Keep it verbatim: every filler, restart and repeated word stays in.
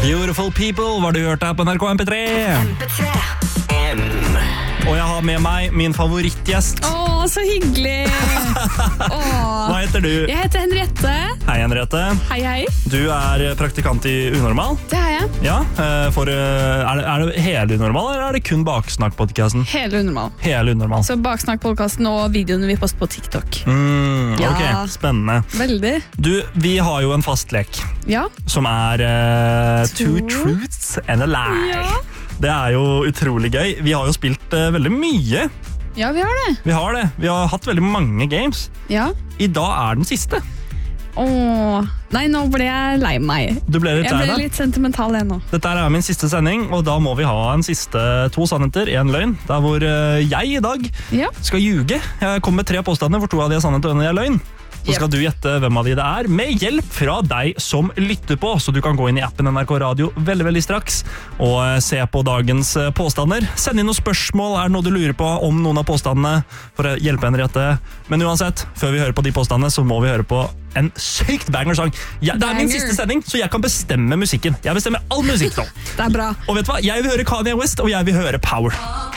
Beautiful People var det du hørte her på N R K M P tre. M P tre. M. Og jeg har med meg min favorittgjest. Åh, så hyggelig! Åh. Hva heter du? Jeg heter Henriette. Hei, Henriette. Hei, hei. Du er praktikant i Unormal. Det er jeg. Ja, for er det, er det hele Unormal, eller er det kun Baksnakk-podcasten? Hele Unormal. Hele Unormal. Så Baksnakk-podcasten og videoene vi poster på TikTok. Mm, Ja. ok, spennende. Veldig. Du, vi har jo en fast lek, Ja. som er uh, Two Two. Truths and a Lie. Ja. Det er jo utrolig gøy. Vi har jo spilt uh, veldig mye. Ja, vi har det. Vi har det. Vi har hatt veldig mange games. Ja. I dag er den siste. Åh. Nei, nå ble jeg lei meg. Du ble litt Jeg ble lei deg. litt sentimental igjen nå. Dette er min siste sending, og da må vi ha en siste to sannheter, en løgn. Der hvor uh, jeg i dag Ja. skal ljuge. Jeg kommer med tre påstander, hvor to av de er sannhet og en er løgn. Så skal Yep. du gjette hvem av de det er, med hjelp fra deg som lytter på. Så du kan gå inn i appen N R K Radio veldig, veldig straks og eh, se på dagens eh, påstander. Send inn noen spørsmål, er det noe du lurer på om noen av påstandene, for å hjelpe Henriette. Men uansett, før vi hører på de påstandene, så må vi høre på en sykt banger-sang. Ja, det er min Banger. siste sending, så jeg kan bestemme musikken. Jeg bestemmer all musikk nå. Det er bra. Og vet du hva? Jeg vil høre Kanye West, og jeg vil høre Power.